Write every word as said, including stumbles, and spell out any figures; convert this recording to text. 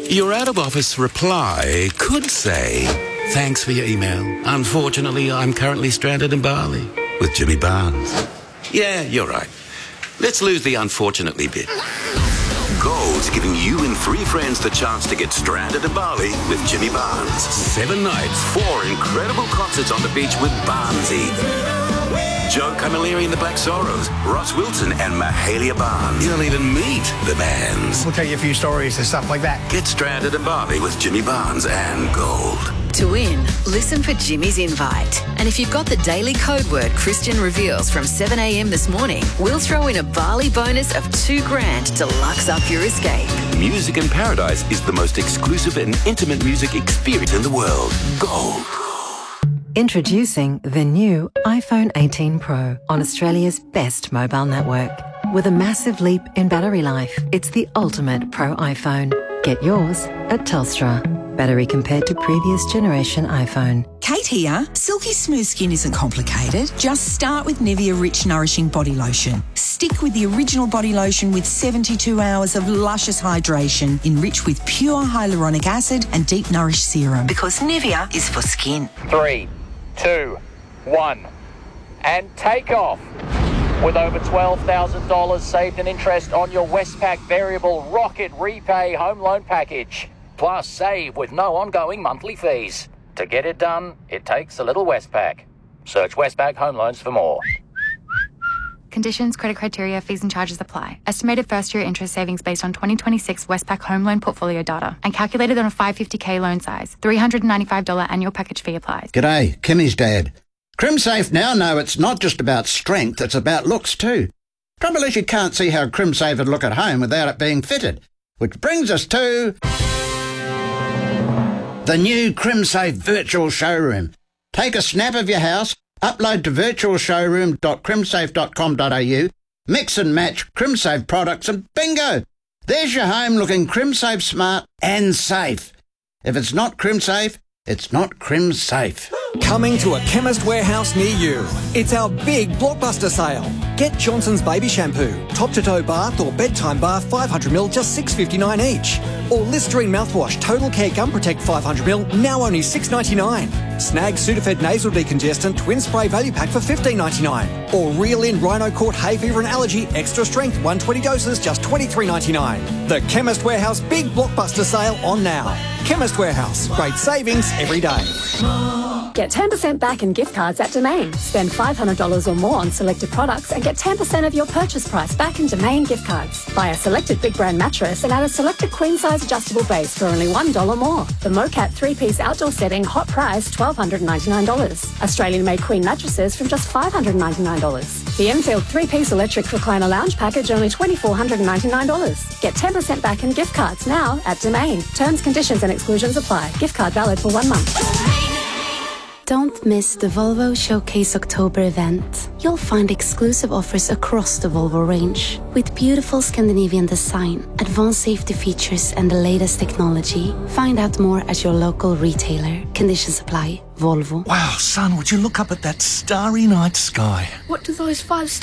Your out-of-office reply could say, thanks for your email. Unfortunately, I'm currently stranded in Bali with Jimmy Barnes. Yeah, you're right. Let's lose the unfortunately bit. Gold's giving you and three friends the chance to get stranded in Bali with Jimmy Barnes. Seven nights, four incredible concerts on the beach with Barnesy. Joe Camilleri and the Black Sorrows, Ross Wilson and Mahalia Barnes. You'll even meet the bands. We'll tell you a few stories and stuff like that. Get stranded in Bali with Jimmy Barnes and Gold. To win, listen for Jimmy's invite. And if you've got the daily code word Christian reveals from seven a.m. this morning, we'll throw in a Bali bonus of two grand to lux up your escape. Music in Paradise is the most exclusive and intimate music experience in the world. Gold. Introducing the new iPhone eighteen Pro on Australia's best mobile network. With a massive leap in battery life, it's the ultimate Pro iPhone. Get yours at Telstra. Battery compared to previous generation iPhone. Kate here. Silky smooth skin isn't complicated. Just start with Nivea Rich Nourishing Body Lotion. Stick with the original body lotion with seventy-two hours of luscious hydration, enriched with pure hyaluronic acid and deep nourish serum. Because Nivea is for skin. Three, two, one, and take off. With over twelve thousand dollars saved in interest on your Westpac Variable Rocket Repay Home Loan Package. Plus, save with no ongoing monthly fees. To get it done, it takes a little Westpac. Search Westpac Home Loans for more. Conditions, credit criteria, fees and charges apply. Estimated first-year interest savings based on twenty twenty-six Westpac Home Loan Portfolio data and calculated on a five hundred fifty thousand loan size. three hundred ninety-five dollars annual package fee applies. G'day, Kimmy's dad. CrimSafe now know it's not just about strength, it's about looks too. Trouble is you can't see how CrimSafe would look at home without it being fitted. Which brings us to the new CrimSafe Virtual Showroom. Take a snap of your house, upload to virtual showroom dot crimsafe dot com dot a u, mix and match CrimSafe products and bingo! There's your home looking CrimSafe smart and safe. If it's not CrimSafe, it's not CrimSafe. Coming to a Chemist Warehouse near you. It's our big blockbuster sale. Get Johnson's Baby Shampoo, top-to-toe bath or bedtime bath five hundred milliliters, just six dollars fifty-nine each. Or Listerine mouthwash Total Care Gum Protect five hundred milliliters, now only six dollars ninety-nine. Snag Sudafed Nasal Decongestant Twin Spray Value Pack for fifteen dollars ninety-nine. Or Reel In Rhino Court Hay Fever and Allergy Extra Strength one hundred twenty doses, just twenty-three dollars ninety-nine. The Chemist Warehouse big blockbuster sale on now. Chemist Warehouse, great savings every day. Get ten percent back in gift cards at Domain. Spend five hundred dollars or more on selected products and get ten percent of your purchase price back in Domain gift cards. Buy a selected big brand mattress and add a selected queen size adjustable base for only one dollar more. The Mocat three-piece outdoor setting, hot price one thousand two hundred ninety-nine dollars. Australian-made queen mattresses from just five hundred ninety-nine dollars. The Enfield three-piece electric recliner lounge package, only two thousand four hundred ninety-nine dollars. Get ten percent back in gift cards now at Domain. Terms, conditions and exclusions apply. Gift card valid for one month. Don't miss the Volvo Showcase October event. You'll find exclusive offers across the Volvo range, with beautiful Scandinavian design, advanced safety features and the latest technology. Find out more at your local retailer. Conditions apply. Volvo. Wow, son, would you look up at that starry night sky? What do those five